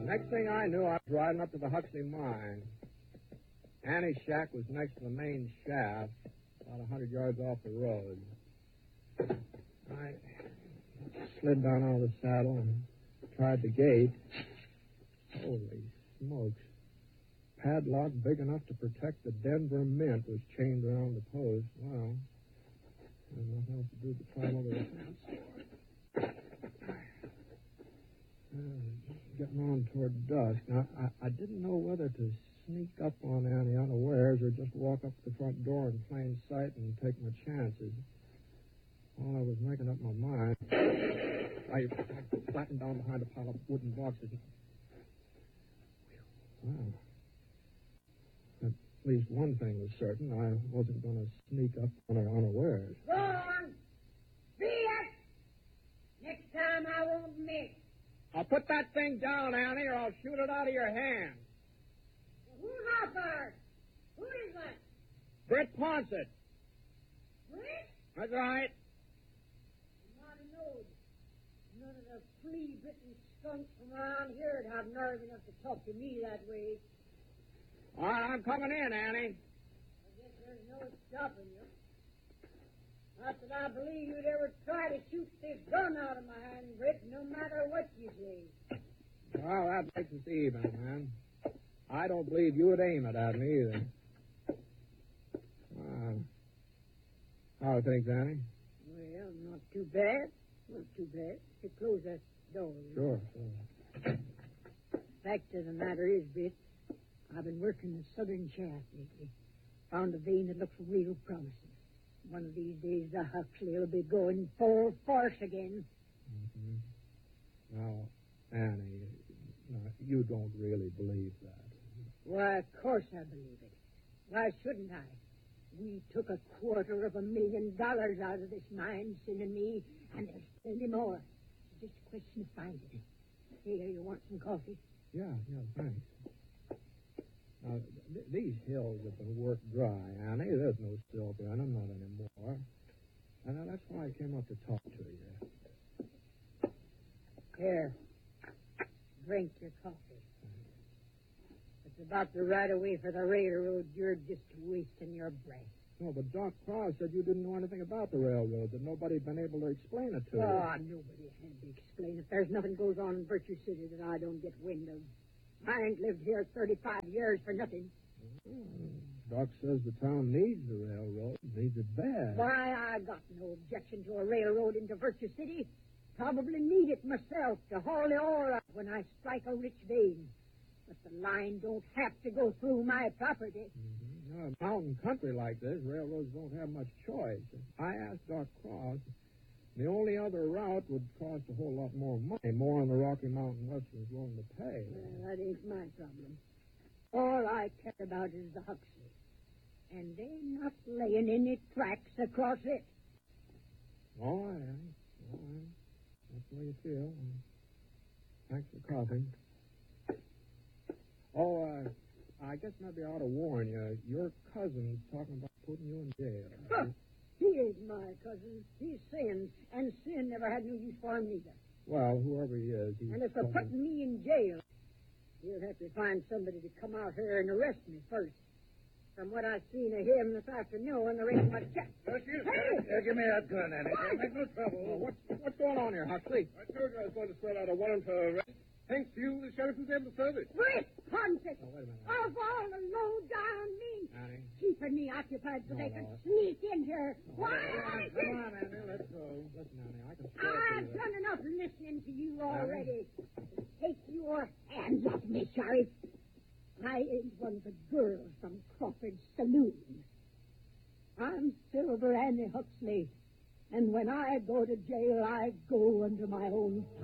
Next thing I knew, I was riding up to the Huxley mine. Annie's shack was next to the main shaft, about 100 yards off the road. I slid down out of the saddle and tried the gate. Holy smokes. Padlock big enough to protect the Denver Mint was chained around the post. Well, there's nothing else to do but climb over the fence. Getting on toward dusk. Now, I didn't know whether to sneak up on Annie unawares or just walk up to the front door in plain sight and take my chances. While I was making up my mind, I flattened down behind a pile of wooden boxes. Wow. At least one thing was certain. I wasn't going to sneak up on her unawares. Go on. Be it. Next time I won't miss. I'll put that thing down, Annie, or I'll shoot it out of your hand. Who's out there? Who is that? Britt Ponsett. Britt? That's right. Not a nose. None of the flea-bitten skunks from around here would have nerve enough to talk to me that way. All right, I'm coming in, Annie. I guess there's no stopping you. Not that I believe you'd ever try to shoot this gun out of my hand, Britt, no matter what you say. Well, that makes us even, man. I don't believe you would aim it at me either. How are things, Annie? Well, not too bad. Not too bad. You close that door. Sure. Fact of the matter is, Britt, I've been working the southern shaft lately. Found a vein that looks real promising. One of these days, the Huxley will be going full force again. Mm-hmm. Now, Annie, you don't really believe that. Why, of course I believe it. Why shouldn't I? We took $250,000 out of this mine, Sin and me, and there's plenty more. It's just a question of finding it. Here, you want some coffee? Yeah, thanks. Now, these hills have been worked dry, Annie. There's no silver in them, not anymore. And that's why I came up to talk to you. Here, drink your coffee. It's about the right of way for the railroad. You're just wasting your breath. No, but Doc Cross said you didn't know anything about the railroad, that nobody had been able to explain it to you. Oh, nobody had to explain it. There's nothing goes on in Virtue City that I don't get wind of. I ain't lived here 35 years for nothing. Doc says the town needs the railroad, needs it bad. Why, I got no objection to a railroad into Virtue City. Probably need it myself to haul the ore up when I strike a rich vein. But the line don't have to go through my property. Mm-hmm. Now, a mountain country like this, railroads don't have much choice. I asked Doc Cross. The only other route would cost a whole lot more money, more than the Rocky Mountain Western's willing to pay. Well, that ain't my problem. All I care about is the Huxley. And they're not laying any tracks across it. All right. That's the way you feel. Thanks for coffee. Oh, I guess maybe I ought to warn you. Your cousin's talking about putting you in jail. Huh. He ain't my cousin. He's Sin, and Sin never had no use for him neither. Well, whoever he is, he's... And if they're putting me in jail, you'll have to find somebody to come out here and arrest me first. From what I've seen of him this afternoon, there ain't much chance. Hey! Give me that gun, Annie. Don't make no trouble. What's going on here, Huxley? I told you I was going to spread out a warrant for arrest. Thanks to you, the sheriff was able to serve it. Wait, Ponsett! Oh, wait a minute. Of all the low-down means. Annie. Keeping me occupied so they can sneak in here. Why? Come on, Annie, let's go. Listen, Annie, I can I've done enough listening to you already. Take your hands off me, Sheriff. I ain't one of the girls from Crawford's saloon. I'm Silver Annie Huxley, and when I go to jail, I go under my own